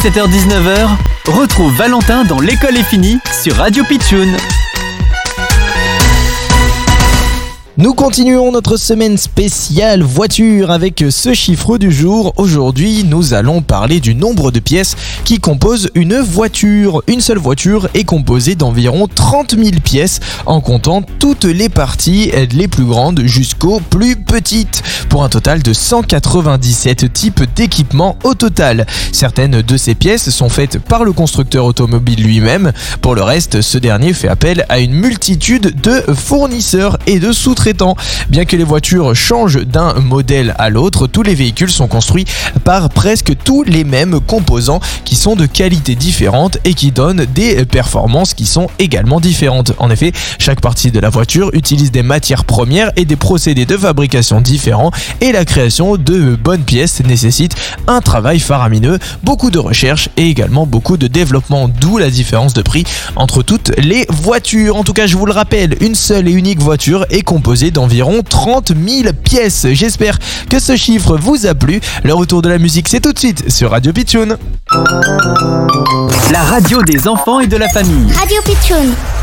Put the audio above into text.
17h-19h, retrouve Valentin dans L'école est finie sur Radio Pitchoun. Nous continuons notre semaine spéciale voiture avec ce chiffre du jour. Aujourd'hui, nous allons parler du nombre de pièces qui composent une voiture. Une seule voiture est composée d'environ 30 000 pièces en comptant toutes les parties, les plus grandes jusqu'aux plus petites, pour un total de 197 types d'équipements au total. Certaines de ces pièces sont faites par le constructeur automobile lui-même. Pour le reste, ce dernier fait appel à une multitude de fournisseurs et de sous-traitants. Bien que les voitures changent d'un modèle à l'autre, tous les véhicules sont construits par presque tous les mêmes composants qui sont de qualité différente et qui donnent des performances qui sont également différentes. En effet, chaque partie de la voiture utilise des matières premières et des procédés de fabrication différents, et la création de bonnes pièces nécessite un travail faramineux, beaucoup de recherche et également beaucoup de développement, d'où la différence de prix entre toutes les voitures. En tout cas, je vous le rappelle, une seule et unique voiture est composée d'environ 30 000 pièces. J'espère que ce chiffre vous a plu. Le retour de la musique, c'est tout de suite sur Radio Pitchoun. La radio des enfants et de la famille. Radio Pitchoun.